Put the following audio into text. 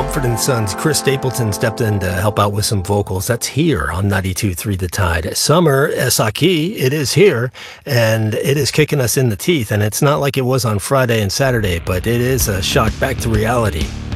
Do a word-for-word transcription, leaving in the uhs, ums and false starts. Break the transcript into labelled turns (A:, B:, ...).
A: Mumford and Sons. Chris Stapleton stepped in to help out with some vocals. That's here on ninety-two point three The Tide. Summer es aquí. It is here, and it is kicking us in the teeth. And it's not like it was on Friday and Saturday, but it is a shock back to reality.